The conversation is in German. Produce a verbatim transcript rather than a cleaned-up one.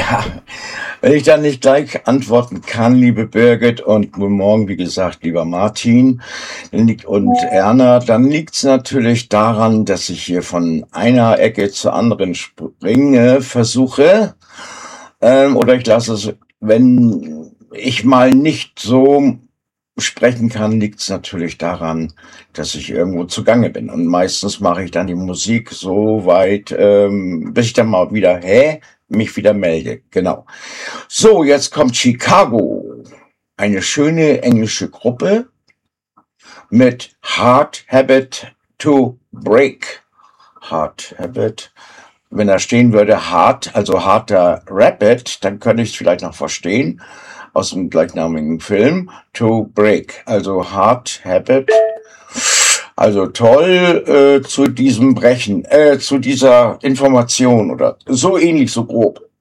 Ja, wenn ich dann nicht gleich antworten kann, liebe Birgit, und guten Morgen, wie gesagt, lieber Martin und Erna, dann liegt es natürlich daran, dass ich hier von einer Ecke zur anderen springe, versuche, ähm, oder ich lasse es, wenn ich mal nicht so sprechen kann, liegt es natürlich daran, dass ich irgendwo zugange bin. Und meistens mache ich dann die Musik so weit, ähm, bis ich dann mal wieder, hä, mich wieder melde. Genau. So, jetzt kommt Chicago. Eine schöne englische Gruppe mit Hard Habit to Break. Hard Habit. Wenn da stehen würde hart, also harter Rabbit, dann könnte ich es vielleicht noch verstehen. Aus dem gleichnamigen Film, To Break, also Hard Habit, also toll äh, zu diesem Brechen, äh, zu dieser Information oder so ähnlich, so grob.